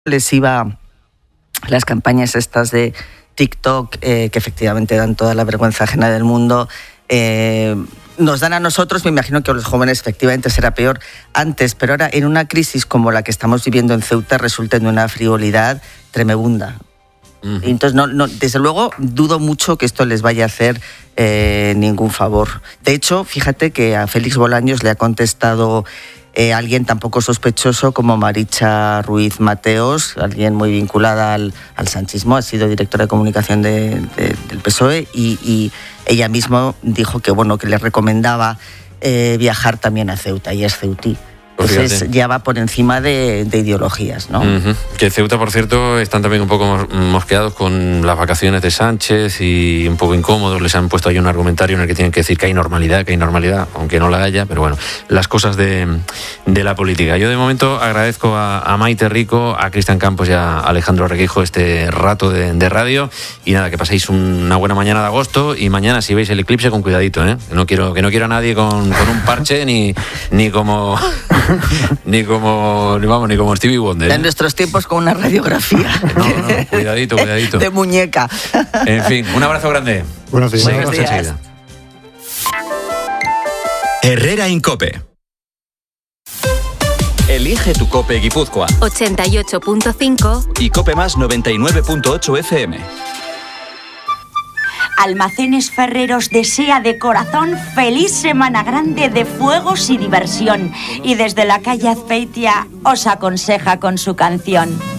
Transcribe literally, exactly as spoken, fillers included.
les iba las campañas estas de TikTok, eh, que efectivamente dan toda la vergüenza ajena del mundo, eh, nos dan a nosotros, me imagino que a los jóvenes efectivamente será peor antes, pero ahora en una crisis como la que estamos viviendo en Ceuta resulta en una frivolidad tremenda. Uh-huh. Entonces, no, no, desde luego, dudo mucho que esto les vaya a hacer eh, ningún favor. De hecho, fíjate que a Félix Bolaños le ha contestado eh, alguien tan poco sospechoso como Maricha Ruiz Mateos, alguien muy vinculada al, al sanchismo, ha sido directora de comunicación de, de, del P S O E, y, y ella misma dijo que, bueno, que le recomendaba eh, viajar también a Ceuta, y es ceutí. Entonces Fíjate. ya va por encima de, de ideologías, ¿no? Uh-huh. Que Ceuta, por cierto, están también un poco mosqueados con las vacaciones de Sánchez y un poco incómodos. Les han puesto ahí un argumentario en el que tienen que decir que hay normalidad, que hay normalidad, aunque no la haya, pero bueno, las cosas de, de la política. Yo de momento agradezco a, a Maite Rico, a Cristian Campos y a Alejandro Reguijo este rato de, de radio, y nada, que paséis una buena mañana de agosto, y mañana si veis el eclipse con cuidadito, ¿eh? No quiero, que no quiero a nadie con, con un parche ni, ni como... ni como ni vamos ni como Stevie Wonder, ¿eh? En nuestros tiempos con una radiografía. No, no, cuidadito, cuidadito. De muñeca. En fin, un abrazo grande. Buenos días. Buenos días. Herrera Incope. Elige tu Cope Guipúzcoa. ochenta y ocho punto cinco y Cope Más noventa y nueve punto ocho F M. Almacenes Ferreros desea de corazón feliz Semana Grande de fuegos y diversión. Y desde la calle Azpeitia os aconseja con su canción.